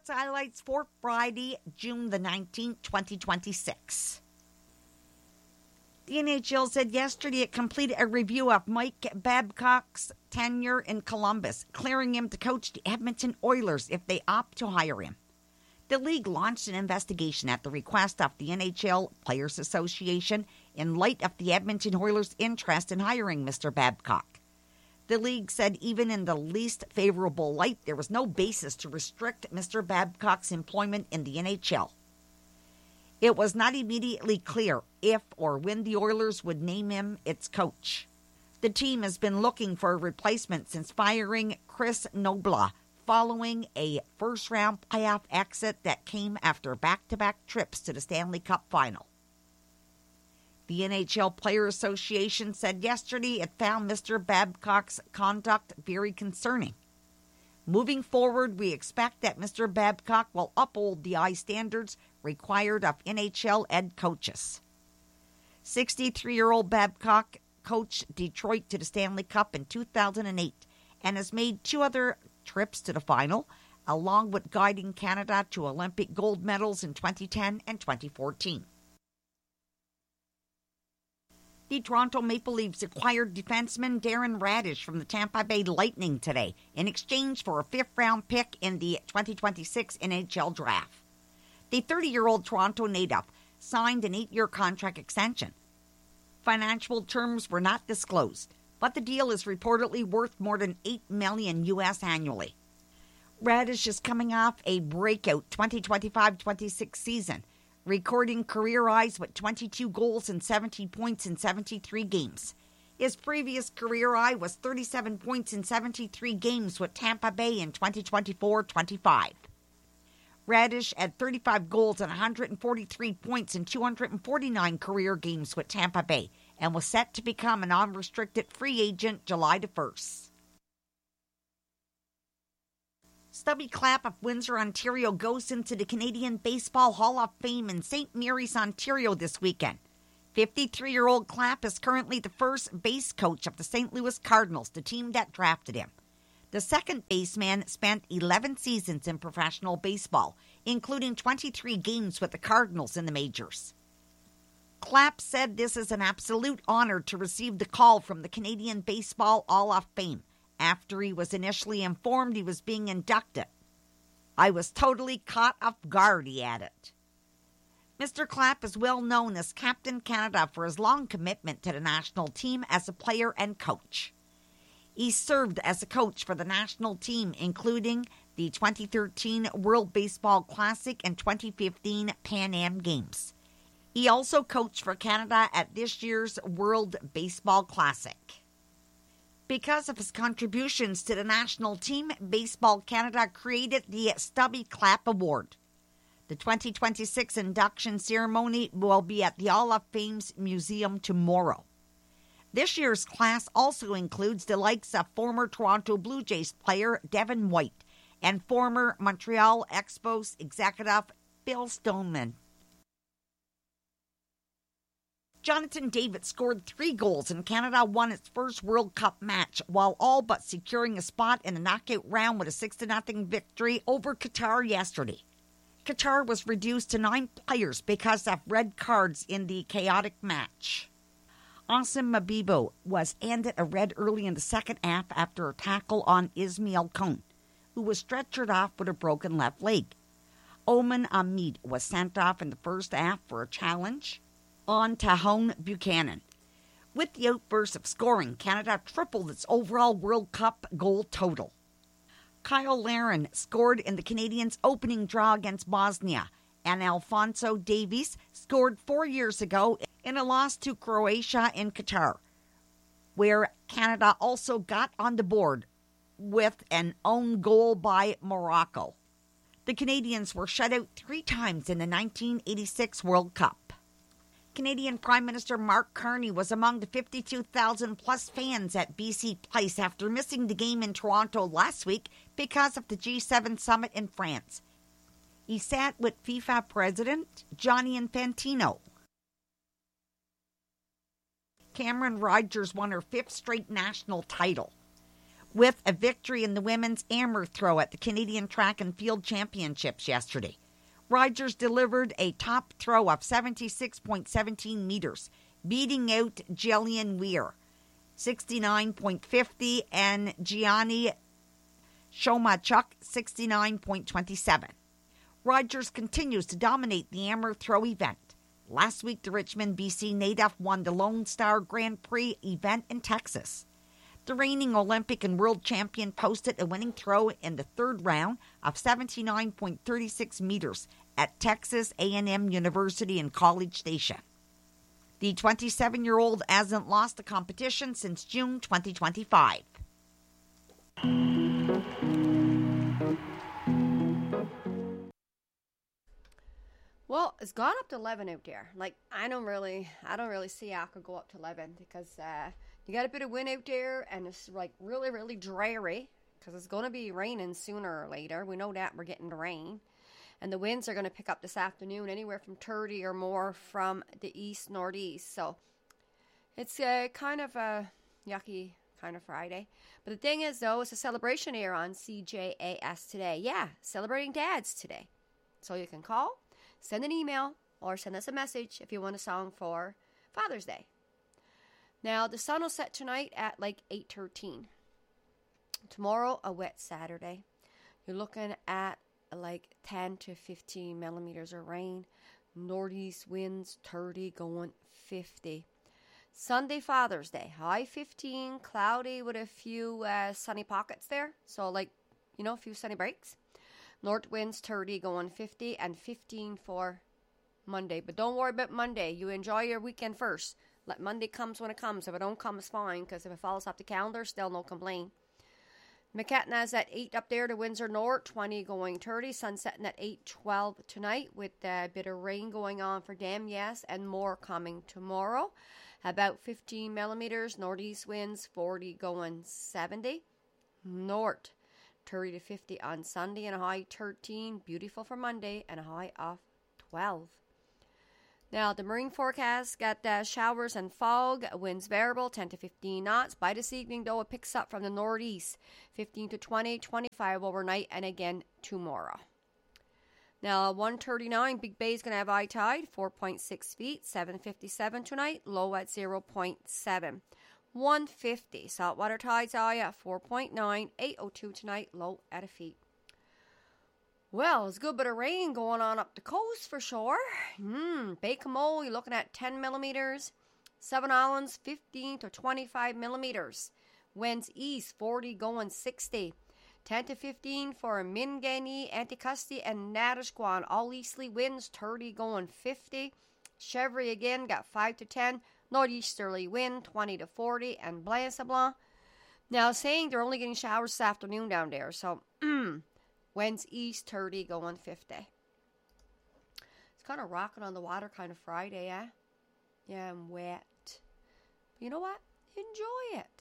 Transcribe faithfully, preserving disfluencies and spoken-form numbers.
sports highlights for Friday, June the nineteenth, twenty twenty-six. The N H L said yesterday it completed a review of Mike Babcock's tenure in Columbus, clearing him to coach the Edmonton Oilers if they opt to hire him. The league launched an investigation at the request of the N H L Players Association in light of the Edmonton Oilers' interest in hiring Mister Babcock. The league said even in the least favorable light, there was no basis to restrict Mister Babcock's employment in the N H L. It was not immediately clear if or when the Oilers would name him its coach. The team has been looking for a replacement since firing Chris Nobla following a first-round playoff exit that came after back-to-back trips to the Stanley Cup Final. The N H L Players Association said yesterday it found Mister Babcock's conduct very concerning. Moving forward, we expect that Mister Babcock will uphold the high standards required of N H L head coaches. sixty-three-year-old Babcock coached Detroit to the Stanley Cup in two thousand eight and has made two other trips to the final, along with guiding Canada to Olympic gold medals in twenty ten and twenty fourteen. The Toronto Maple Leafs acquired defenseman Darren Raddysh from the Tampa Bay Lightning today in exchange for a fifth-round pick in the twenty twenty-six N H L Draft. The thirty-year-old Toronto native signed an eight-year contract extension. Financial terms were not disclosed, but the deal is reportedly worth more than eight million dollars U S annually. Raddysh is coming off a breakout twenty twenty-five twenty-six season, recording career highs with twenty-two goals and seventy points in seventy-three games. His previous career high was thirty-seven points in seventy-three games with Tampa Bay in twenty twenty-four twenty-five. Raddysh had thirty-five goals and one hundred forty-three points in two hundred forty-nine career games with Tampa Bay and was set to become an unrestricted free agent July the first. Stubby Clapp of Windsor, Ontario goes into the Canadian Baseball Hall of Fame in Saint Mary's, Ontario this weekend. fifty-three-year-old Clapp is currently the first base coach of the Saint Louis Cardinals, the team that drafted him. The second baseman spent eleven seasons in professional baseball, including twenty-three games with the Cardinals in the majors. Clapp said this is an absolute honor to receive the call from the Canadian Baseball Hall of Fame after he was initially informed he was being inducted. I was totally caught off guard, he added. Mister Clapp is well known as Captain Canada for his long commitment to the national team as a player and coach. He served as a coach for the national team, including the twenty thirteen World Baseball Classic and twenty fifteen Pan Am Games. He also coached for Canada at this year's World Baseball Classic. Because of his contributions to the national team, Baseball Canada created the Stubby Clapp Award. The twenty twenty-six induction ceremony will be at the Hall of Fame's museum tomorrow. This year's class also includes the likes of former Toronto Blue Jays player Devin White and former Montreal Expos executive Bill Stoneman. Jonathan David scored three goals and Canada won its first World Cup match while all but securing a spot in the knockout round with a six to nothing victory over Qatar yesterday. Qatar was reduced to nine players because of red cards in the chaotic match. Asim Mabibo was handed a red early in the second half after a tackle on Ismail Kone, who was stretchered off with a broken left leg. Oman Ahmed was sent off in the first half for a challenge on Tahone Buchanan. With the outburst of scoring, Canada tripled its overall World Cup goal total. Kyle Larin scored in the Canadians' opening draw against Bosnia, and Alphonso Davies scored four years ago in a loss to Croatia in Qatar, where Canada also got on the board with an own goal by Morocco. The Canadians were shut out three times in the nineteen eighty-six World Cup. Canadian Prime Minister Mark Carney was among the fifty-two thousand plus fans at B C Place after missing the game in Toronto last week because of the G seven summit in France. He sat with FIFA President Gianni Infantino. Cameron Rogers won her fifth straight national title. with a victory in the women's hammer throw at the Canadian Track and Field Championships yesterday. Rogers delivered a top throw of seventy-six point one seven meters, beating out Jillian Weir, sixty-nine point five zero, and Gianni Shomachuk, sixty-nine point two seven. Rogers continues to dominate the hammer throw event. Last week, the Richmond, B C native won the Lone Star Grand Prix event in Texas. The reigning Olympic and world champion posted a winning throw in the third round of seventy-nine point three six meters at Texas A and M University in College Station. The twenty-seven-year-old hasn't lost a competition since June twenty twenty-five. Well, it's gone up to eleven out there. Like, I don't really, I don't really see how it could go up to eleven because uh, you got a bit of wind out there and it's like really, really dreary because it's going to be raining sooner or later. We know that we're getting the rain. And the winds are going to pick up this afternoon anywhere from thirty or more from the east northeast. So it's uh, kind of a yucky kind of Friday. But the thing is, though, it's a celebration here on C J A S today. Yeah, celebrating dads today. So you can call, send an email, or send us a message if you want a song for Father's Day. Now, the sun will set tonight at like eight thirteen. Tomorrow, a wet Saturday. You're looking at like ten to fifteen millimeters of rain. Northeast winds thirty going fifty. Sunday, Father's Day, high fifteen, cloudy with a few uh, sunny pockets there. So like, you know, a few sunny breaks. North winds thirty going fifty and fifteen for Monday. But don't worry about Monday. You enjoy your weekend first. Let Monday comes when it comes. If it don't come, it's fine, because if it falls off the calendar, still no complaint. McKetna's at eight up there to Windsor North, twenty going thirty. Sun setting at eight twelve tonight with a bit of rain going on for them, yes, and more coming tomorrow. About fifteen millimeters, northeast winds, forty going seventy. North, thirty to fifty on Sunday and a high thirteen. Beautiful for Monday and a high of twelve. Now, the marine forecast got uh, showers and fog, winds variable, ten to fifteen knots. By this evening, though, it picks up from the northeast, fifteen to twenty, twenty-five overnight, and again tomorrow. Now, one thirty-nine, Big Bay is going to have high tide, four point six feet, seven fifty-seven tonight, low at zero point seven. one fifty, saltwater tides high at four point nine, eight oh two tonight, low at a feet. Well, it's a good bit of rain going on up the coast for sure. Hmm, Baie-Comeau, you're looking at ten millimeters. Seven Islands, fifteen to twenty-five millimeters. Winds east, forty going sixty. ten to fifteen for Minganee, Anticosti, and Natashquan. All easterly winds, thirty going fifty. Chevry again got five to ten. Northeasterly wind, twenty to forty. And Blanc-Sablon. Now, saying they're only getting showers this afternoon down there. So, winds east, thirty going fifty. It's kind of rocking on the water kind of Friday, eh? Yeah, I'm wet. But you know what? Enjoy it.